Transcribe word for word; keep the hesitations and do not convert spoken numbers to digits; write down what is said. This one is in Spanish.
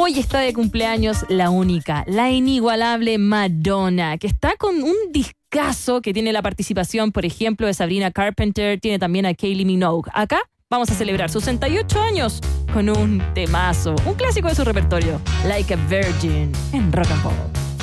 Hoy está de cumpleaños la única, la inigualable Madonna, que está con un discazo que tiene la participación, por ejemplo, de Sabrina Carpenter, tiene también a Kylie Minogue. Acá vamos a celebrar sus sesenta y ocho años con un temazo, un clásico de su repertorio, Like a Virgin, en Rock and Pop.